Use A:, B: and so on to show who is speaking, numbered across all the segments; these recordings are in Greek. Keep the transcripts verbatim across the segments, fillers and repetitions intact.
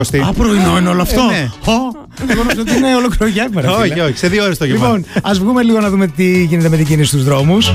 A: Α, πρωινό είναι όλο αυτό.
B: Ε, ναι.
A: Εγώ νομίζω ότι είναι ολόκληρο γεύμα.
B: Όχι, όχι, σε δύο ώρες το γεύμα.
A: Λοιπόν, ας βγούμε λίγο να δούμε τι γίνεται με την κίνηση στους δρόμους.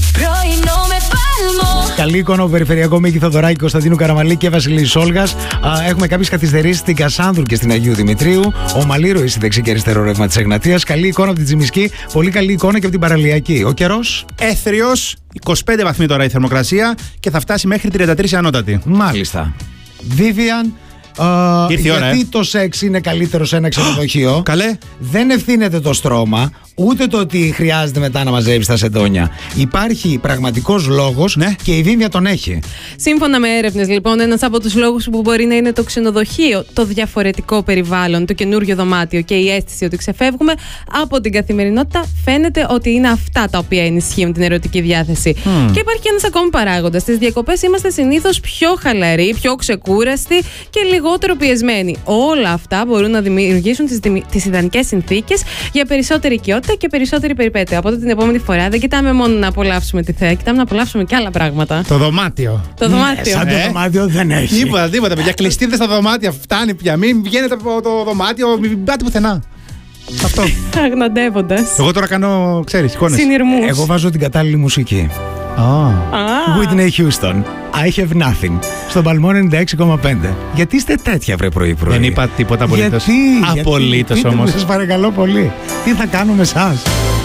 A: Καλή εικόνα από Περιφερειακό Μίκη Θοδωράκη, Κωνσταντίνου Καραμαλή και Βασιλή Σόλγας. Έχουμε κάποιες καθυστερήσεις στην Κασάνδρου και στην Αγίου Δημητρίου. Ο Μαλίρο στη δεξί και αριστερό ρεύμα της Εγνατίας. Καλή εικόνα από την Τσιμισκή. Πολύ καλή εικόνα και από την Παραλιακή. Ο καιρός.
B: Έθριος, είκοσι πέντε βαθμοί τώρα η θερμοκρασία και θα φτάσει μέχρι τριάντα τρία η ανώτατη.
A: Μάλιστα. Vivian. Uh, γιατί ώρα, ε? Το σεξ είναι καλύτερο σε ένα ξενοδοχείο.
B: Καλέ.
A: Δεν ευθύνεται το στρώμα, ούτε το ότι χρειάζεται μετά να μαζεύει τα σεντόνια. Υπάρχει πραγματικός λόγος, ναι, και η Βίμια τον έχει.
C: Σύμφωνα με έρευνες, λοιπόν, ένας από τους λόγους που μπορεί να είναι το ξενοδοχείο, το διαφορετικό περιβάλλον, το καινούριο δωμάτιο και η αίσθηση ότι ξεφεύγουμε από την καθημερινότητα, φαίνεται ότι είναι αυτά τα οποία ενισχύουν την ερωτική διάθεση. Mm. Και υπάρχει ένας ακόμη παράγοντας. Στις διακοπές είμαστε συνήθως πιο χαλαροί, πιο ξεκούραστοι και λιγότερο πιεσμένοι. Όλα αυτά μπορούν να δημιουργήσουν τις, δημι... τις ιδανικές συνθήκες για περισσότερη οικειότητα και περισσότερη περιπέτεια. Οπότε την επόμενη φορά δεν κοιτάμε μόνο να απολαύσουμε τη θέα, κοιτάμε να απολαύσουμε και άλλα πράγματα.
B: Το δωμάτιο.
C: Το δωμάτιο.
A: Σαν το ε? δωμάτιο δεν έχει.
B: Τίποτα, τίποτα, παιδιά. Κλειστείτε στα δωμάτια. Φτάνει πια. Μην βγαίνετε από το δωμάτιο, μην πάτε πουθενά. Αυτό.
C: Αγναντεύοντας.
B: Εγώ τώρα κάνω, ξέρεις, εικόνες.
C: Συνειρμούς.
A: Εγώ βάζω την κατάλληλη μουσική.
B: Ah.
A: Ah. Whitney Houston, I have nothing. Στον Παλμό ενενήντα έξι κόμμα πέντε. Γιατί είστε τέτοια, βρε πρωί-πρωί?
B: Δεν είπα τίποτα απολύτως.
A: Γιατί,
B: απολύτως
A: γιατί,
B: όμως.
A: Σας παρακαλώ πολύ. Τι θα κάνω με εσάς?